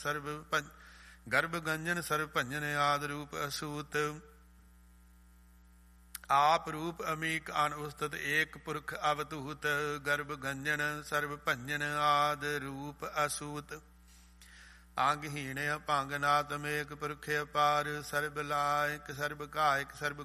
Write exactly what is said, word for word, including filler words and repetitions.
ਸਰਬ ਭੰ ਗਰਭ ਗੰਜਨ ਸਰਬ ਭੰਜਨ ਆਦ ਰੂਪ ਅਸੂਤ ਆਪ ਰੂਪ ਅਮੀਕ ਅਨਉਸਤਤ ਏਕ ਪੁਰਖ ਅਵਤੂਤ ਗਰਭ ਗੰਜਨ ਸਰਬ ਭੰਜਨ ਆਦ ਰੂਪ ਅਸੂਤ ਅੰਗਹੀਣ ਅਭੰਗ ਨਾਤਮ ਏਕ ਪੁਰਖ ਅਪਾਰ ਸਰਬ ਲਾਇਕ ਸਰਬ ਕਾਇਕ ਸਰਬ